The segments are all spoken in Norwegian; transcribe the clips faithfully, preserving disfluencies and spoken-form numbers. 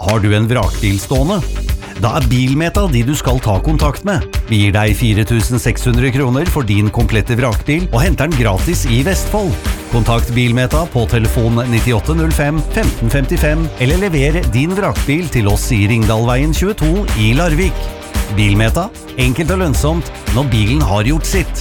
Har du en vrakbil stående? Da er Bilmeta de du skal ta kontakt med. Vi gir deg fire tusen seks hundre kroner for din komplette vrakbil og henter den gratis i Vestfold. Kontakt Bilmeta på telefon nittiåtte null fem femten femtifem eller lever din vrakbil til oss i Ringdalveien tjueto i Larvik. Bilmeta, enkelt og lønnsomt når bilen har gjort sitt.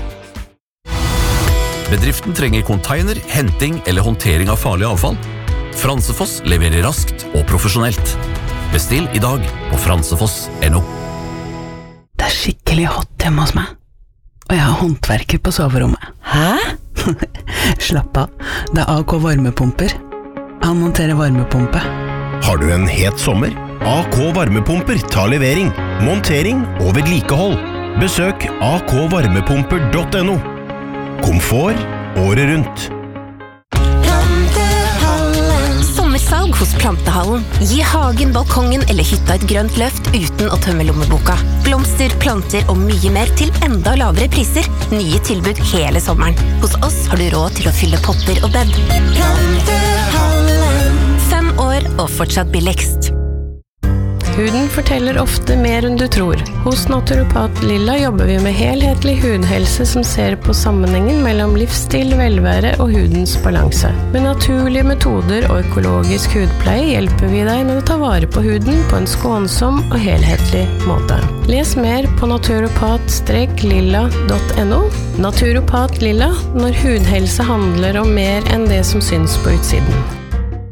Bedriften trenger container, henting eller håndtering av farlig avfall. Fransefoss leverer raskt og profesjonelt. Bestill i dag på fransefoss punktum no. Det er skikkelig hot hjemme hos meg. Og jeg har håndverker på soverommet. Hæ? Slapp av, det er A K varmepumper. Han monterer varmepumpe. Har du en het sommer? A K varmepumper tar levering, montering og vedlikehold. Besøk a k varmepumper punktum no. Komfort året rundt. Sommersalg hos Plantehallen. Gi hagen, balkongen eller hytta et grønt løft uten å tømme lommeboka. Blomster, planter og mye mer til enda lavere priser. Nye tilbud hele sommeren. Hos oss har du råd til å fylle potter og bed. Plantehallen. Fem år og fortsatt billigst. Huden forteller ofte mer enn du tror. Hos Naturopat Lilla jobber vi med helhetlig hudhelse som ser på sammenhengen mellom livsstil, velvære og hudens balanse. Med naturlige metoder og økologisk hudpleie hjelper vi deg med å ta vare på huden på en skånsom og helhetlig måte. Les mer på naturopat lilla punktum no. Naturopat Lilla, når hudhelse handler om mer enn det som syns på utsiden.